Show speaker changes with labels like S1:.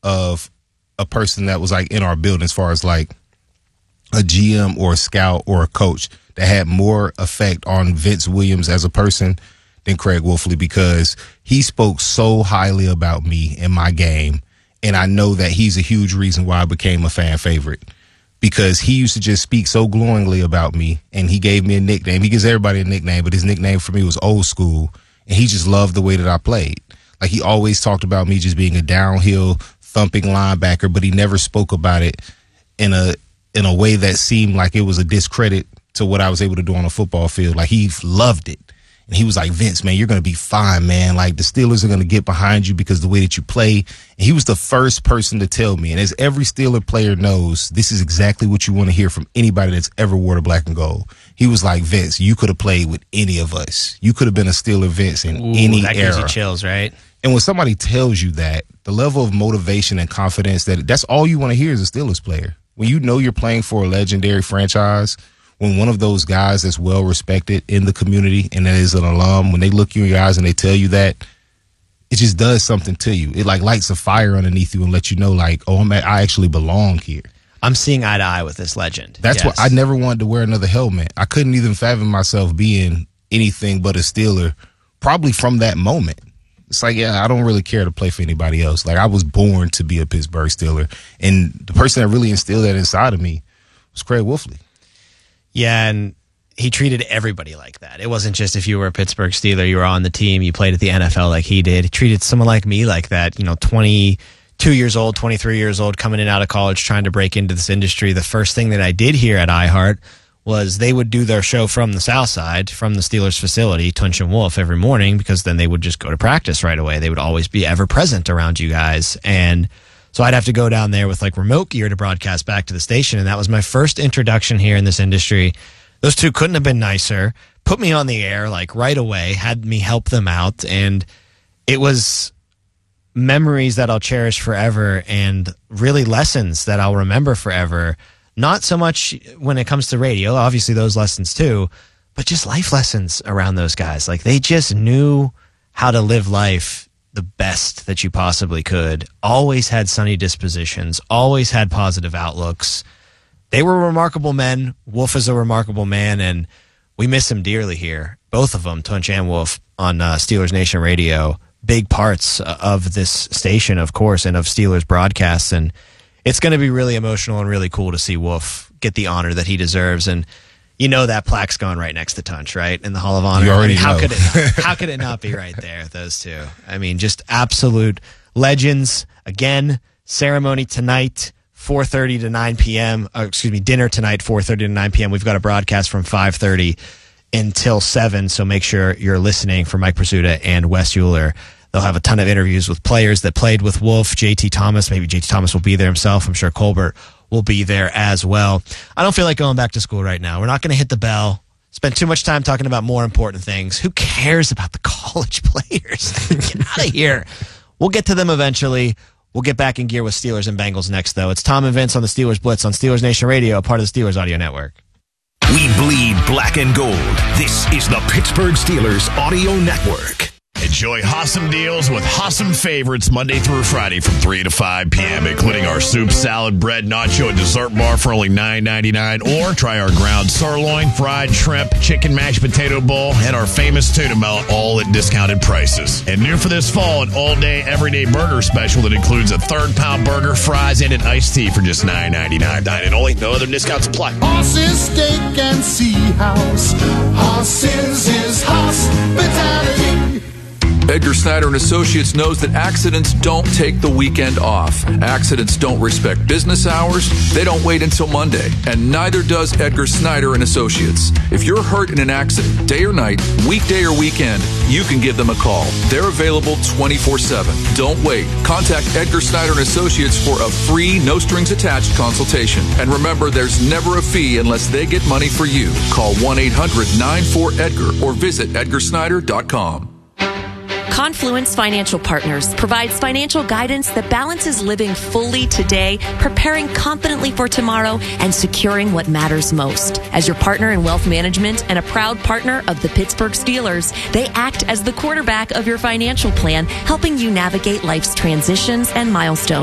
S1: of a person that was like in our building as far as like a GM or a scout or a coach that had more effect on Vince Williams as a person than Craig Wolfley, because he spoke so highly about me and my game. And I know that he's a huge reason why I became a fan favorite, because he used to just speak so glowingly about me, and he gave me a nickname. He gives everybody a nickname, but his nickname for me was Old School, and he just loved the way that I played. Like, he always talked about me just being a downhill thumping linebacker, but he never spoke about it in a way that seemed like it was a discredit to what I was able to do on a football field. Like, he loved it. And he was like, Vince, man, you're going to be fine, man. Like, the Steelers are going to get behind you because of the way that you play. And he was the first person to tell me, and as every Steeler player knows, this is exactly what you want to hear from anybody that's ever wore the black and gold. He was like, Vince, you could have played with any of us. You could have been a Steeler Vince in any
S2: that
S1: era.
S2: Gives you chills, right?
S1: And when somebody tells you that, the level of motivation and confidence, that's all you want to hear as a Steelers player. When you know you're playing for a legendary franchise, when one of those guys that's well respected in the community and that is an alum, when they look you in your eyes and they tell you that, it just does something to you. It like lights a fire underneath you and lets you know, like, oh, I actually belong here.
S2: I'm seeing eye to eye with this legend.
S1: That's what I never wanted to wear another helmet. I couldn't even fathom myself being anything but a Steeler, probably from that moment. It's like, yeah, I don't really care to play for anybody else. Like, I was born to be a Pittsburgh Steeler, and the person that really instilled that inside of me was Craig Wolfley.
S2: Yeah, and he treated everybody like that. It wasn't just if you were a Pittsburgh Steeler, you were on the team, you played at the NFL like he did. He treated someone like me like that, 22 years old, 23 years old, coming in out of college, trying to break into this industry. The first thing that I did here at iHeart was they would do their show from the South Side, from the Steelers facility, Tunch and Wolf, every morning, because then they would just go to practice right away. They would always be ever present around you guys. And so I'd have to go down there with like remote gear to broadcast back to the station. And that was my first introduction here in this industry. Those two couldn't have been nicer. Put me on the air like right away, had me help them out. And it was memories that I'll cherish forever and really lessons that I'll remember forever. Not so much when it comes to radio, obviously those lessons too, but just life lessons around those guys. Like, they just knew how to live life the best that you possibly could. Always had sunny dispositions, always had positive outlooks. They were remarkable men. Wolf is a remarkable man, and we miss him dearly here. Both of them, Tunch and Wolf, on Steelers Nation Radio. Big parts of this station, of course, and of Steelers broadcasts. And it's going to be really emotional and really cool to see Wolf get the honor that he deserves. And that plaque's gone right next to Tunch, right? In the Hall of Honor.
S1: You already know.
S2: How could it not be right there, those two? I mean, just absolute legends. Again, ceremony tonight, 4:30 to 9 p.m. Dinner tonight, 4:30 to 9 p.m. We've got a broadcast from 5:30 until 7, so make sure you're listening for Mike Prisuta and Wes Euler. They'll have a ton of interviews with players that played with Wolf, JT Thomas. Maybe JT Thomas will be there himself. I'm sure Colbert will be there as well. I don't feel like going back to school right now. We're not going to hit the bell. Spend too much time talking about more important things. Who cares about the college players? Get out of here. We'll get to them eventually. We'll get back in gear with Steelers and Bengals next, though. It's Tom and Vince on the Steelers Blitz on Steelers Nation Radio, a part of the Steelers Audio Network.
S3: We bleed black and gold. This is the Pittsburgh Steelers Audio Network.
S4: Enjoy awesome deals with awesome favorites Monday through Friday from 3 to 5 p.m., including our soup, salad, bread, nacho, and dessert bar for only $9.99. Or try our ground sirloin, fried shrimp, chicken mashed potato bowl, and our famous tuna melt, all at discounted prices. And new for this fall, an all-day, everyday burger special that includes a third-pound burger, fries, and an iced tea for just $9.99. Dine only, no other discounts apply.
S5: Horses, steak, and sea house. Horses is hospitality.
S6: Edgar Snyder and Associates knows that accidents don't take the weekend off. Accidents don't respect business hours. They don't wait until Monday. And neither does Edgar Snyder and Associates. If you're hurt in an accident, day or night, weekday or weekend, you can give them a call. They're available 24/7. Don't wait. Contact Edgar Snyder and Associates for a free, no-strings-attached consultation. And remember, there's never a fee unless they get money for you. Call 1-800-94-EDGAR or visit edgarsnyder.com.
S7: Confluence Financial Partners provides financial guidance that balances living fully today, preparing confidently for tomorrow, and securing what matters most. As your partner in wealth management and a proud partner of the Pittsburgh Steelers, they act as the quarterback of your financial plan, helping you navigate life's transitions and milestones.